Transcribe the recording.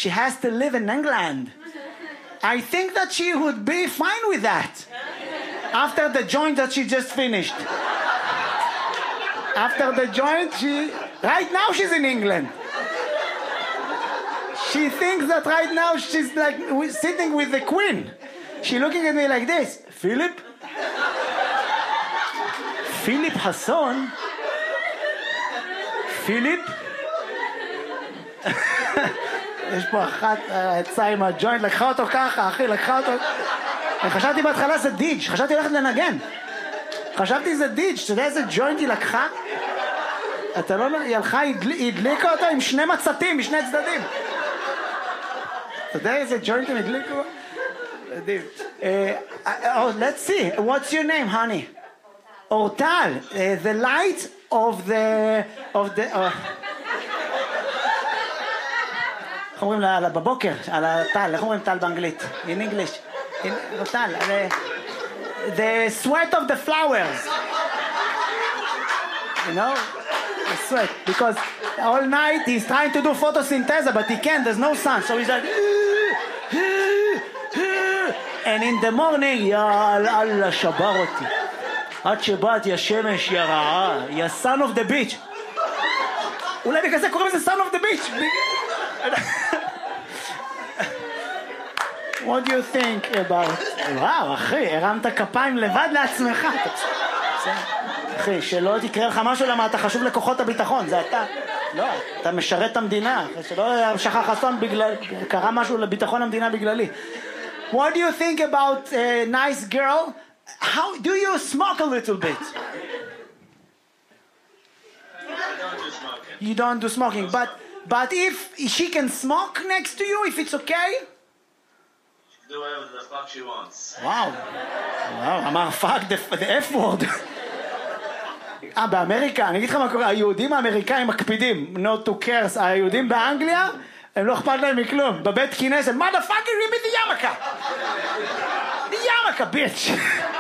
she has to live in England. I think that she would be fine with that. After the joint that she just finished. After the joint, right now she's in England. She thinks that right now she's like sitting with the Queen. She's looking at me like this. Philip Hasson? פיליפ? יש פה אחת יצאה עם הג'וינט, לקחה אותו ככה, אחי, לקחה אותו. אני חשבתי בהתחלה זה דיג', חשבתי ללכת לנגן. חשבתי זה דיג', אתה יודע איזה ג'וינט היא לקחה? אתה לא... היא הלכה, היא הדליקה אותו עם שני מצתים, משני צדדים. אתה יודע איזה ג'וינט הם הדליקו? מדהים. Let's see, what's your name, honey? אורטל, the light of the... איך אומרים לה בבוקר, על הטל, איך אומרים טל באנגלית? In English. טל, the sweat of the flowers. You know? The sweat. Because all night he's trying to do photosynthesis, but he can't, there's no sun. So he's like... And in the morning, יא אללה, שבר אותי. עד שבאת, יא שמש, יא רעה, יא son of the beach. אולי בגלל זה קוראים לזה son of the beach. What do you think about... וואו, אחי, הרמת כפיים לבד לעצמך. אחי, שלא תקרא לך משהו למה אתה חשוב לכוחות הביטחון, זה אתה. לא, אתה משרת את המדינה. שלא שכח חסון בגלל... קרה משהו לביטחון המדינה בגללי. What do you think about a nice girl? How do you smoke a little bit? I don't do smoking. You don't do smoking, but if she can smoke next to you, if it's okay? She can do whatever the fuck she wants. Wow. Wow, אמר fuck the F word. באמריקה, אני אגיד לך מה קורה, היהודים האמריקאים מקפידים, not to curse, היהודים באנגליה, הם לא אכפת להם מכלום. בבית כנסת, motherfucker, give me the yarmulke. The yarmulke, bitch.